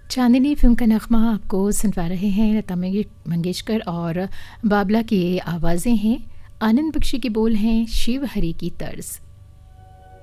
चांदनी film का नग़्मा आपको सुनवा रहे हैं लता मंगेशकर और बाबला की आवाज़ें हैं, आनंद बख्शी के बोल हैं, शिव हरी की तर्ज।